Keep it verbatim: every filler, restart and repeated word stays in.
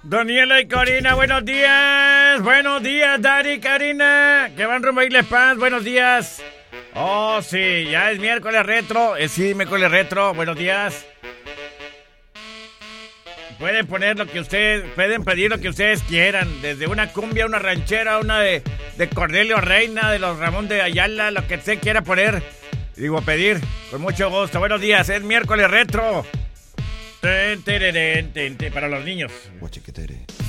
Daniela y Karina, buenos días. Buenos días, Dari y Karina, que van rumbo a Isle Paz. Buenos días. Oh, sí, ya es miércoles retro. Eh, sí, miércoles retro. Buenos días. Pueden poner lo que ustedes, pueden pedir lo que ustedes quieran. Desde una cumbia, una ranchera, una de, de Cornelio Reina, de los Ramón de Ayala, lo que usted quiera poner. Digo, pedir, con mucho gusto. Buenos días, es miércoles retro. Ten, tererén, ten, ten, para los niños. Guachiquetere.